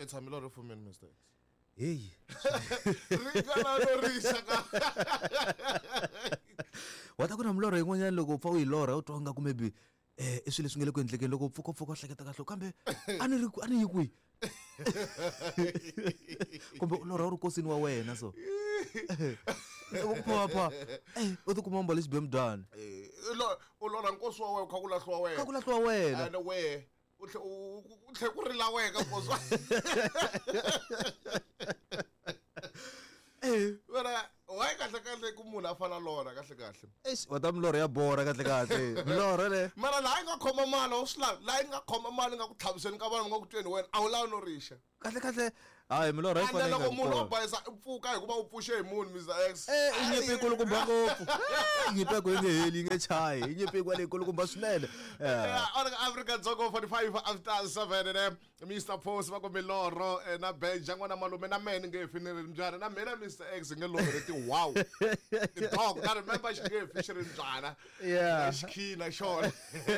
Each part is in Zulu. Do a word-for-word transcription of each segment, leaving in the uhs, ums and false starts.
It's a milorho for men mistakes. Hey. Ringana no risha ka. Wata kuna mlorho yin'wanyana loko pfa u yi lorha u twa nga ku maybe eh iswile swi ngele ku endlekeni loko pfuka pfuka hleketa kahle kambe ani ri ani yi kwi. Kumbe u lorha u ri kosini wa wena so. Papa eh u ti kuma mbali xibem done. Eh u lorha nkosi wa wena kha ku lahliwa wena. Kha ku lahliwa wena. And we u u tlhe ku rila wena ka nkosi. Eh wena why kahle kahle ku munhu afana lorha kahle kahle. Eish wata mlorho ya bora kahle kahle. Mlorho le. Mara la inga khoma mali u sla la inga khoma mali nga ku tlhaviseni ka vanhu nga ku tweni wena a wu lavi no risha. Kahle kahle hayi milorho yi fanele loko munhu o bayisa mpfuka hikuva u pfushe hi munhu mister X. Eh inyepe kulukumba ngopfu. Inyepe ko ngeheli ngechayi inyepe kwale kulukumba swinene. Yeah, on Africa Dzonga forty-five after seven and Mister Post va ko milorho na benja n'wana malume na meni nge finele mbyana na mina mister X nge lorho ti wow. The dog I remember she gave fisher mbyana. Yeah. Xkhina xona.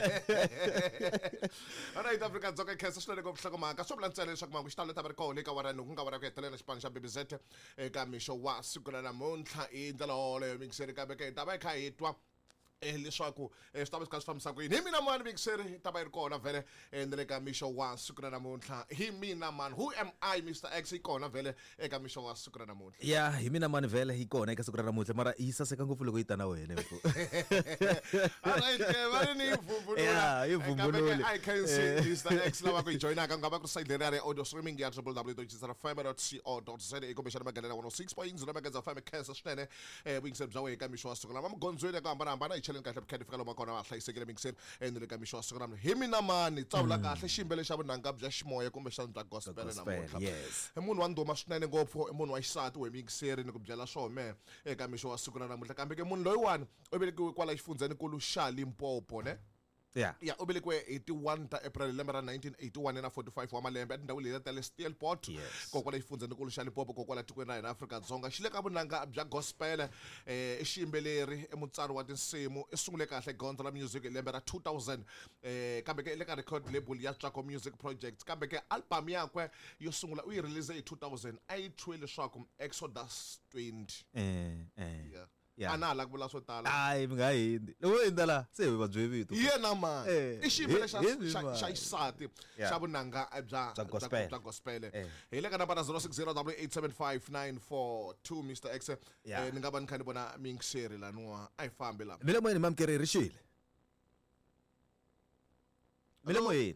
Alright Africa Dzonga khensa swinene ku hlokomaka swo vulantsela leswaku mangu xitalo ta va ri kona eka warani ku nga va ra ku hetelela xipano xa B B Z eka mixo wa siku ra namuntlha i ndlela oleyo mikiseri kambe ka hi ta va hi kha hi twa eh leswaku swi ta va swi kha swi fambisa ku yini hi mina mani mikiseri ta va yi ri kona vhele endle ka mixo wa siku ra namuntlha hi mina mani who am I mister X yi kona vhele eka mixo wa siku ra namuntlha ya hi mina mani vhele yi kona eka siku ra namuntlha mara yi saseka ngopfu loko yi ta na wena mfu alright va ni vumbulula ya yi vumbulule I can see mister X lava ku joina ka ngaba ku side leri audio streaming ya w w w dot zfm dot co dot za ikomishana magalera one oh six point zero magaza fam cancer swinene eh wingisel bya wena ka mixo wa siku la magondzweni ka hambana hambana kahle bukhedi fika loma kona va hlayisekile mikiseni endle ka mixo wa siku ramle hi mina mani tsavula kahle ximbele xa vunanga bya ximoya kumbe xa bya gospel namuntlha yes i munhu wa nduma swinene ngopfu i munhu wa xisati we mikiseri ni ku byela swome eka mixo wa siku namuntlha kambe ke munhu loyiwani u velekiwe kwala xifundzeni kulu xa Limpopo ne yeah ya u velekiwe eighty-one ta April lembe ra nineteen eighty-one na forty-five wa malembe atindhawu leti ta le Steelport kokwala xifundzeni kulu xa Limpopo kokwala tikweni ra hina Afrika Dzonga xile ka vunanga bya gospel eh i xiyimbeleri i mutsari wa tinsimu i sungule kahle gondzo la music lembe ra two thousand eh kambe ke le ka record label ya Tswako Music Project kambe ke album yakwe yo sungula u yi release hi two thousand a yi thwe leswaku Exodus twenty eh eh yeah yeah ana la ku vula swo tala ai mi nga hindi lo endala se va byi vito yena man i xiyimbeleri xa xa xisati xa vunanga bya bya gospel hi le ka nambara zero six zero eight eight seven five nine four two mister X eh ni nga va ni kha ni bona mingisheri laniwa a yi fambi la mile moyeni mamkere rishile mile moyeni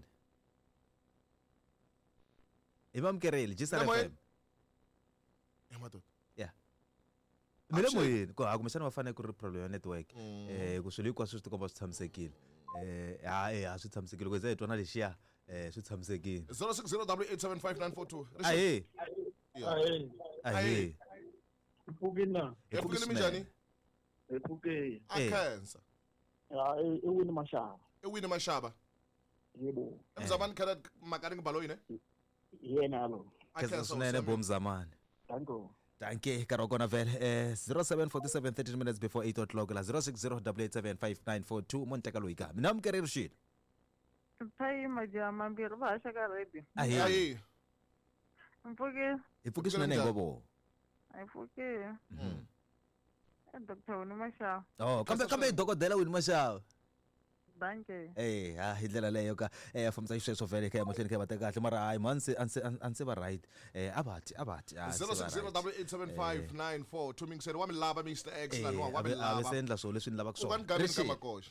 imamkereli jisa F M yamato mile moyeni ko hakumishana va fanele ku ri problem ya network eh ku swilo hinkwaswo swi tikomba swi tshamisekile eh ha eh swi tshamisekile ku za hi twa na lexiya eh swi tshamisekile zero six zero eight eight seven five nine four two ahe ahe ahe ipukina ipukile minjani ipukile akhensa ya i wini mashaba i wini mashaba yebo mzamani khala makani ngibalo yini yena lo akhensa swinene bomzamani danko Danke karokona vele eh zero seven four seven thirteen minutes before eight o'clock la zero six zero eight eight seven five nine four two monteka loika mina mkereri shile Pai majama mbiri va shaka ready ahe ahe mpuke ifuki swinene ngobo ayifuke mhm Doctor Wini Mashaba oh kambe kambe dokodela Wini Mashaba Danke eh ha hidlela leyo ka eh famisa isweso vele ke emohleni ke bateka kahle mara hayi manse anse anse ba right eh abathi abathi zero six zero eight eight seven five nine four two mingiseri wa milava mister X la no wa milava abesendla so leswi ni lava ku swona ukani garini kama kosha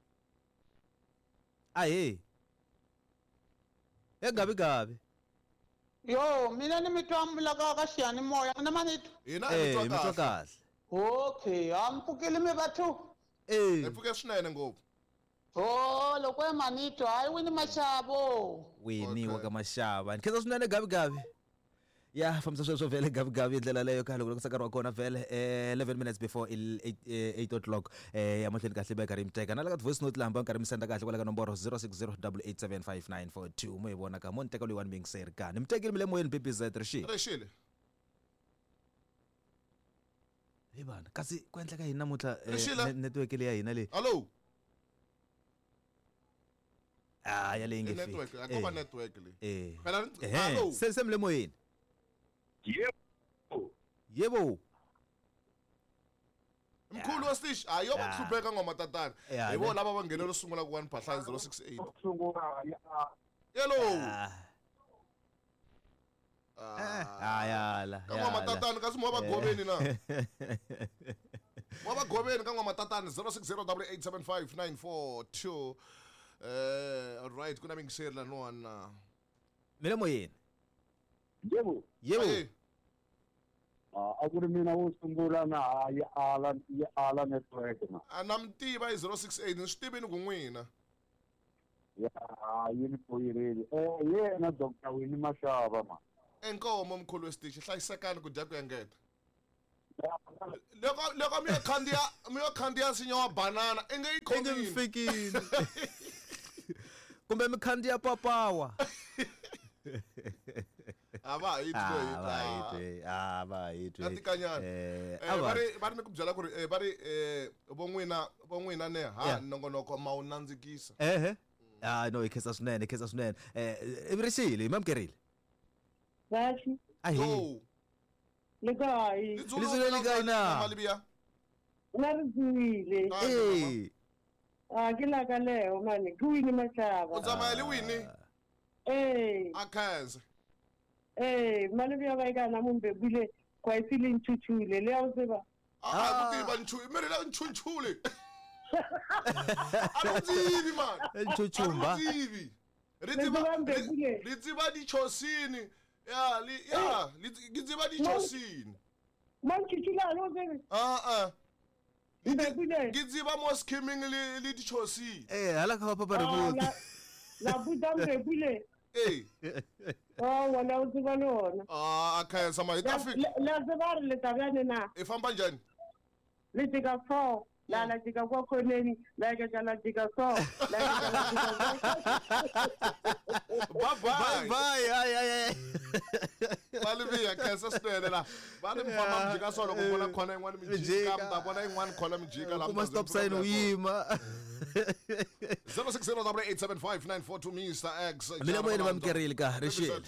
ahe engabi gabi yo mina nimitwambula ka ka xiyani moya na manito ina eh mitwa kahle okay ampukile mi bathu eh epfuke swinene ngopfu oh loko e manito hayi Wini Mashaba Wini wa ka Mashaba nkhenza swinene gabi gabi ya famisa sweswo vele gabi gabi indlela leyo ka loko kusakariwa kona vele eh eleven minutes before eight o'clock eh ya mahlweni kahle beka rimteka na la ka voice note lamba nkarhi mi senda kahle kwala ka nomboro zero six zero eight eight seven five nine four two mo ibona ka mo nteka lo one being sir ka ni mtekile mile moyeni B B Z rishile rishile hey bana kasi kwendla ka hina mutla Rishile. network le ya hina le hello Ah yale ngifika. network akoba network le Eh. phela Eh. hello Semle moyeni. Yebo. Yebo. mkhulu westish ayoba Yeah. kuhlupheka ngomatatana Yeah, yebo ne- laba bangenela usungula ku one Phahlane zero six eight Sungula ya hello Ah. ah Ayala. kangwamatatana kasi moba gobeni na moba gobeni kangwamatatana zero six zero eight eight seven five nine four two eh all right kuna mingisela no ana Mina moyeni. yebo Yebo. Hey, ah akuri mina usungula na ya ala ya ala network na anamtiva i zero six eight niswitivini ku n'wina ya yini poyireli eh yena Doctor Winnie Mashaba ma enkomo mkhulu westishi hlayisekani ku dya ku engeta loko loko mi yo khandziya mi yo khandziya nsinya wa banana i nge yi khomini Engimfikile. Kumbe mikhandiya papawa. a va ha yi Ah, twi va hitwe. Ah, va hitwe. Atikanyana. Eh, Eh, ava. vari vari ni ku byela ku ri eh, vari eh, vo n'wina vo n'wina ne ha Yeah. nongonoko ma wu nandzikisa Eh. Ah, no, ikhetsa swinene, ikhetsa swinene. Eh, ivirixile, imamkerile. Kahle Ayi. yo lekayi Lizulu le kae na? mali biya na ri dziwile Eh. a ke la ka leo mane ke Winnie u Mashaba tsamaya le wini eh a khense eh mane bya ba ka na mumbe bile kwa ifile nchuchule le ao seba a ku tiva nchu mi ri la nchunchule a ri tivi man Nchuchumba. a ri tivi ri Le tiva tiva mbe ri- bule. ri tiva dichosini ya li ya li li tiva dichosini man chuchula lo sebe ah ah mbe bule ke tsiba mo skimming le le dichosini Eh, hala ka papa re Ah, botse. la la buta mbe bule eh oh wala o seba lona ah a khensa ma hi ta fika la seba re le tabane na i famba njhani le tika four la la tika kwa khoneni la ka la tika so la ka la tika bye Bye bye bye. Ay ay ay. mali biya khensa swinene la va ni mi famba mi jika solo ku vona khona yin'wana mi jika Mijika. mi ta vona yin'wana khona mi jika la Kuma stop sign uyima. zero six zero eight seven five nine four two Mister X Mina moyeni mamkerile ka Rashid.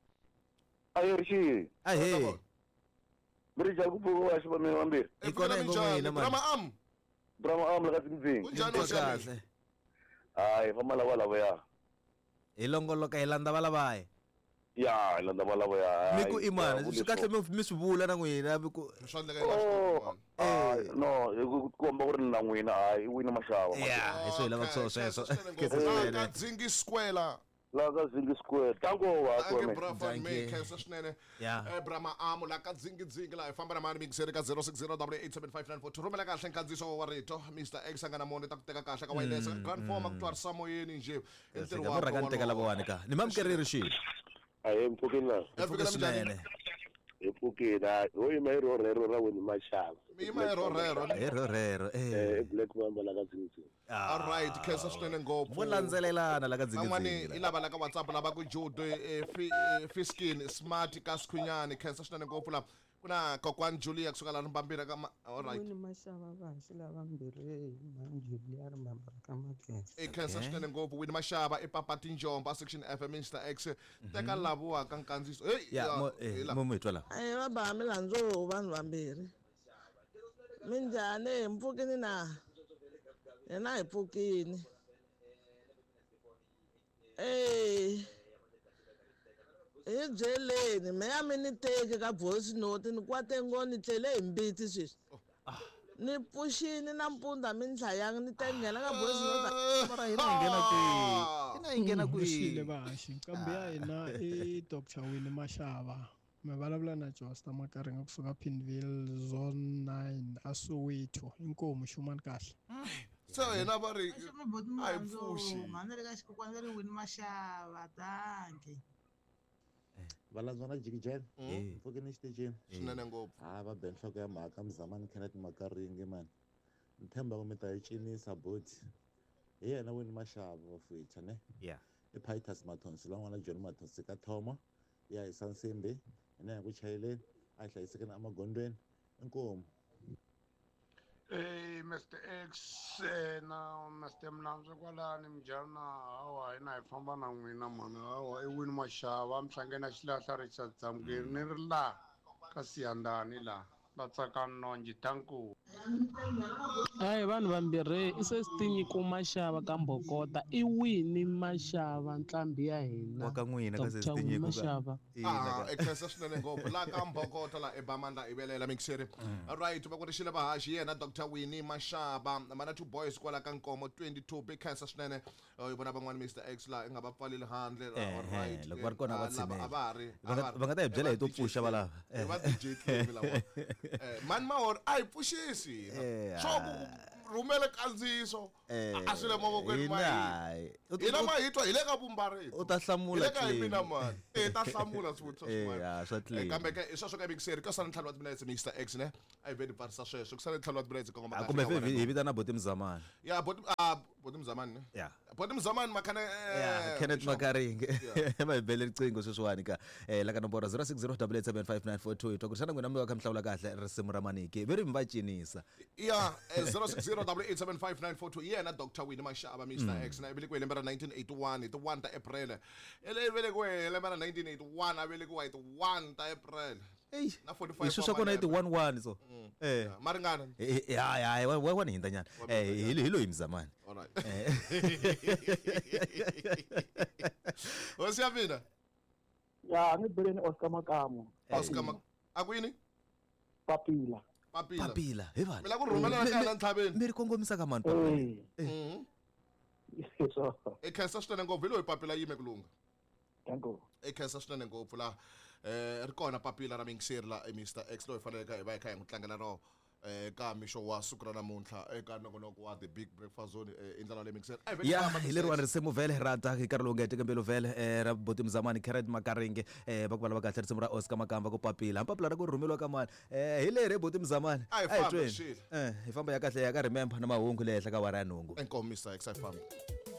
Ayo shi. Ay hey. Bri ja ku buko wa shiba mina mambiri. Ikona ngomina man. Brama am Brama am la ka tsintsing. unjani washami Kahle. Ai fa mala wala ya. Ilongolo ka ilanda balabaya. Ya la ndaba la ya. Miku imana, sikahle mi misubula na n'wina miku. mishwandle ka Oh. ila Ah no, ku komba ku ri na n'wina ai Winnie Mashaba. Yeah, hi swi lava ku sweswo. Khetsa ka swinene. dzingi square La ka zingi square. Tango wa ange kweme. bra fan me Danke. khensa swinene Yeah. eh brama am la ka dzingi dzingi la hi famba na mani mikiseri ka zero six zero eight seven five nine four two rhumela kahle nkandziso wa rito Mister X anga na mone ta ku teka kahle ka wireless grand form ku twarisa moyeni nje entirho Mo wa raka nteka lavawani ka. Ni mamkerile Rashid. Ai mpukela. fikela njhani Swinene. Epukela. Oyi mai ro rero ra Winnie Mashaba. mi ma ero rero Ero rero. Eh Eh. black mamba la ka tsintsing. all right khensa swinene ngopfu Mo landzelelana la ka van'wani i dzingidzingi. lava la ka whatsapp lava ku judo fiskin smart ka skwinyani khensa swinene ngopfu la ku na kokwani julia kusuka la mbambira ka ma- all right Winnie Mashaba vaxi lava mbirhi manjulia ri mambala ka makhehla i khensa swinene ngopfu wini mashava i papa tinjomba section f Mister X teka lavuwa ka nkandziso hey Ya, mo hi eh la- mo mo itwala. ayi va ba mi landzo vanhu vambirhi minjhani hi mpfukini na hina hi pfukini eh hi byeleni me ya mi ni teki ka voice note ni kwate ngo ni tlele hi mbiti sweswi ni puxini nampundza mi ni hlayangi ni ta nghena ka voice note Mara hina hi nghena kwihi? Hina hi nghena Vuxile kwihi? vaxi kambe ya hina i Doctor Winnie Mashava mi vulavula na Josta Makaringa kusuka Pimville zone nine a Soweto inkomu xumani kahle so hina va ri Xo mi boti a hi milandzu pfuxi mhani ri ka xikokwana va ri Winnie Mashava tanki valandzwa na Jiki Jan Eh. mpfukeni exitichini swinene ngopfu ha va be nhloko ya mhaka Mzamani Kenneth Makaringi mani ni tshemba ku mi ta yi cinisa boti hi yena Winnie Mashava vafwitha ne Yeah. i Pitus Mathonsi la n'wana John Mathonsi ka thoma ya hi Sansimbi hina hi ku chayeleni a hi hlayisekeni emagondweni inkomu Hey Mister X eh, na Mister Mnamse kwalani mjana hawa ina ifamba na n'wina mani hawa i Winnie Mashava mhlange na xilahla Richard Zamgeri ni ri la ka Siyandani la la tsaka nonji tanku. Hayi vanhu vambirhi i Sestinyi ku Mashava ka Mbokota i Winnie Mashava ntlambi ya hina wa ka n'wina ka Doctor Sestinyi Winnie ku Mashava. Ah, ekhensa swinene ngopfu la ka Mbokota la eBamandla ibelela mixeri. Alright, va ku rixile vahaxi yena Doctor Winnie Mashava mana two boys kwala ka Nkomo twenty-two big cancer swinene. Uh, yibona van'wana Mister X la nga va pfalile handle. Alright. loko va ri kona va tshemela a va ri va nga ta hi byela hi to pfuxa va lava va D J Claim lawa. Eh man mahor ai pfuxisi. So rhumele kandziso a swi le mavokweni ma hina. Hina ma hitwa hi le ka vumbari. u ta hlamula le ka mina mani. Eh ta hlamula swivutiso swin'wana. ya swa claim kambe ke i sweswo ka big series ka sana ntlhanu wa timinetse Mister X ne a hi veni parisa sweswo ku sala ntlhanu wa timinetse ka ngoma kumbe hi vitana Boti Mzamani ya Boti ah Boti Mzamani ne ya Boti Mzamani makhane ya Kenneth Makaringe ema ibele ricingo sweswani ka eh la ka nomboro zero six zero eight eight seven five nine four two ito kurisana n'wina mi wa ka mhlawula kahle risimu ra Maniki veri mi va cinisa ya zero six zero eight eight seven five nine four two yena Doctor Winnie Mashava Mister X na ibele ku lembe ra nineteen eighty-one hi ti one ta April ele ibele ku lembe ra nineteen eighty-one a vele ku hi ti one ta April hey na forty-five isho kona hi ti one one so eh maringana ya ya wa wa ni hindanyana eh hilo hilo imzamani alright Osiyavina ya ni bele ni Oscar Makamo Oscar Mak akwini Papila Papila Papila he bana mina ku rhumela na kana nthabeni mi ri kongomisa ka mani Papila eh so e khensa swinene ngopfu hilo hi Papila yime kulunga danko e khensa swinene ngopfu la eh ri kona Papila ra mingiseri la Mister X lo hi faneleka hi va hi kha hi n'wi tlangela ro eh ka misho wa siku ra namuntlha eka nongonoko wa the big breakfast zone i ndlela leyi mixer ya hi le riwani risimu vele rata hi karhi lowu nga heteke mbelo vele eh ra Boti Mzamani Kenneth Makaringe eh va ku valava kahle risimu ra Oscar Makamba ku Papila Papila ra ku rhumeliwa ka mani eh hi le re Boti Mzamani a hi famba eh hi famba ya kahle ya ka remember na mahungu le henhla ka wara ya nhungu enkomo Mister X a hi famba